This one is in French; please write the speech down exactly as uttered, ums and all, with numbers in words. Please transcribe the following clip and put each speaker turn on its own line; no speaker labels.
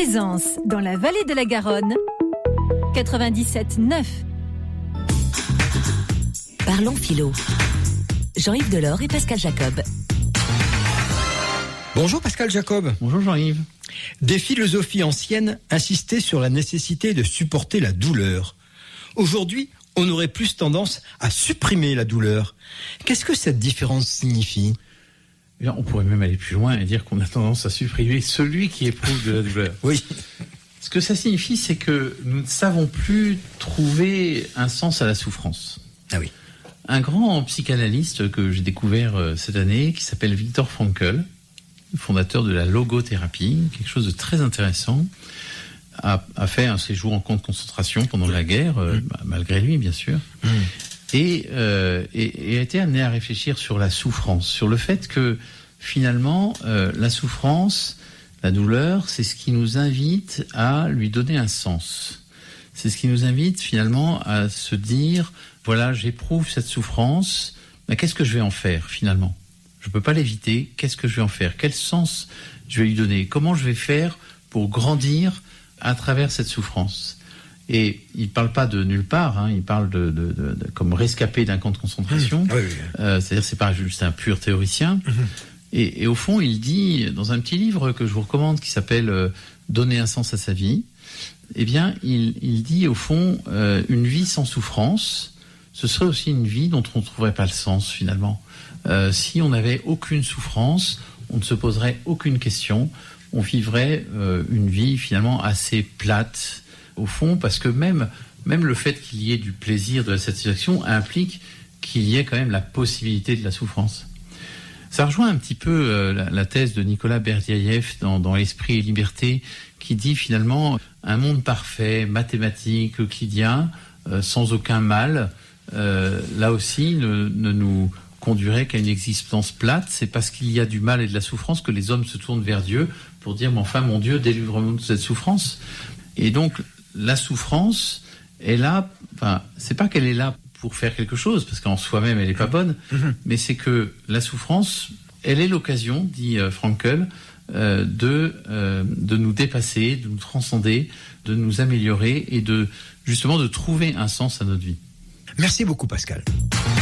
Présence dans la vallée de la Garonne, quatre-vingt-dix-sept neuf.
Parlons philo. Jean-Yves Delors et Pascal Jacob.
Bonjour Pascal Jacob.
Bonjour Jean-Yves.
Des philosophies anciennes insistaient sur la nécessité de supporter la douleur. Aujourd'hui, on aurait plus tendance à supprimer la douleur. Qu'est-ce que cette différence signifie ?
Eh bien, on pourrait même aller plus loin et dire qu'on a tendance à supprimer celui qui éprouve de la douleur.
Oui.
Ce que ça signifie, c'est que nous ne savons plus trouver un sens à la souffrance.
Ah oui.
Un grand psychanalyste que j'ai découvert cette année, qui s'appelle Viktor Frankl, fondateur de la logothérapie, quelque chose de très intéressant, a, a fait un séjour en camp de concentration pendant la guerre, euh, mmh. malgré lui bien sûr, mmh. et, euh, et, et a été amené à réfléchir sur la souffrance, sur le fait que finalement euh, la souffrance, la douleur, c'est ce qui nous invite à lui donner un sens. C'est ce qui nous invite finalement à se dire, voilà, j'éprouve cette souffrance, mais qu'est-ce que je vais en faire finalement ? Je ne peux pas l'éviter. Qu'est-ce que je vais en faire ? Quel sens je vais lui donner ? Comment je vais faire pour grandir à travers cette souffrance ? Et il ne parle pas de nulle part, hein, il parle de, de, de, de comme rescapé d'un camp de concentration. Mmh, oui, oui. Euh, c'est-à-dire que ce n'est pas juste un pur théoricien. Mmh. Et, et au fond, il dit, dans un petit livre que je vous recommande, qui s'appelle euh, « Donner un sens à sa vie », eh bien, il, il dit, au fond, euh, une vie sans souffrance, ce serait aussi une vie dont on ne trouverait pas le sens, finalement. Euh, si on n'avait aucune souffrance, on ne se poserait aucune question, on vivrait euh, une vie finalement assez plate, au fond, parce que même, même le fait qu'il y ait du plaisir, de la satisfaction, implique qu'il y ait quand même la possibilité de la souffrance. Ça rejoint un petit peu euh, la, la thèse de Nicolas Berdyaev dans, dans L'Esprit et Liberté, qui dit finalement un monde parfait, mathématique, euclidien, euh, sans aucun mal, euh, là aussi ne, ne nous conduirait qu'à une existence plate. C'est parce qu'il y a du mal et de la souffrance que les hommes se tournent vers Dieu pour dire, mais enfin mon Dieu, délivre-nous de cette souffrance. Et donc la souffrance est là, enfin c'est pas qu'elle est là pour faire quelque chose, parce qu'en soi-même elle n'est pas bonne, mmh. mais c'est que la souffrance, elle est l'occasion, dit euh, Frankl, euh, de, euh, de nous dépasser, de nous transcender, de nous améliorer et de justement de trouver un sens à notre vie.
Merci beaucoup Pascal.